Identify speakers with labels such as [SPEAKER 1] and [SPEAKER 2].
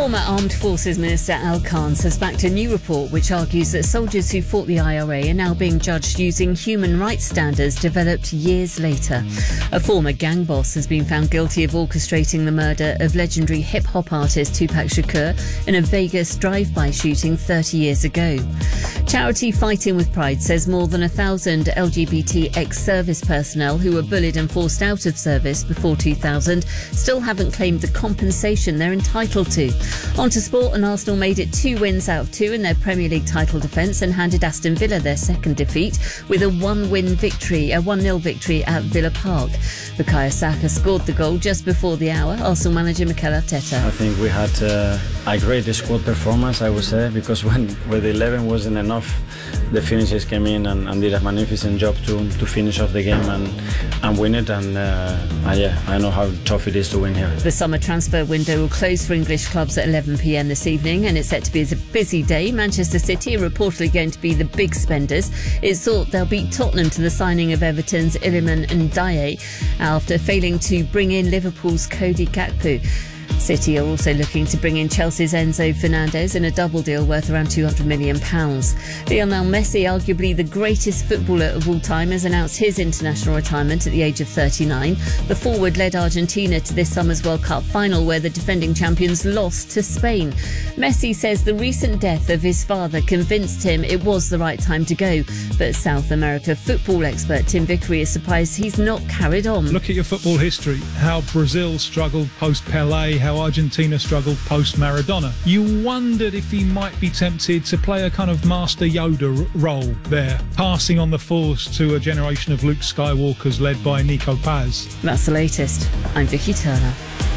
[SPEAKER 1] Former Armed Forces Minister Al Khans has backed a new report which argues that soldiers who fought the IRA are now being judged using human rights standards developed years later. A former gang boss has been found guilty of orchestrating the murder of legendary hip-hop artist Tupac Shakur in a Vegas drive-by shooting 30 years ago. Charity Fighting with Pride says more than 1,000 LGBT ex-service personnel who were bullied and forced out of service before 2000 still haven't claimed the compensation they're entitled to. On to sport, and Arsenal made it 2 wins out of 2 in their Premier League title defence and handed Aston Villa their second defeat with a 1-0 victory at Villa Park. Bukayo Saka scored the goal just before the hour. Arsenal manager Mikel Arteta.
[SPEAKER 2] I think we had a great squad performance, I would say, because when the 11 wasn't enough, the finishers came in and did a magnificent job to finish off the game and win it. And I know how tough it is to win here.
[SPEAKER 1] The summer transfer window will close for English clubs at 11 p.m. this evening, and it's set to be a busy day. Manchester City are reportedly going to be the big spenders. It's thought they'll beat Tottenham to the signing of Everton's Iliman Ndiaye after failing to bring in Liverpool's Cody Gakpo. City are also looking to bring in Chelsea's Enzo Fernandez in a double deal worth around £200 million. Lionel Messi, arguably the greatest footballer of all time, has announced his international retirement at the age of 39. The forward led Argentina to this summer's World Cup final, where the defending champions lost to Spain. Messi says the recent death of his father convinced him it was the right time to go. But South America football expert Tim Vickery is surprised he's not carried on.
[SPEAKER 3] Look at your football history, how Brazil struggled post-Pelé, how Argentina struggled post-Maradona. You wondered if he might be tempted to play a kind of Master Yoda role there, passing on the force to a generation of Luke Skywalkers led by Nico Paz.
[SPEAKER 1] That's the latest. I'm Vicky Turner.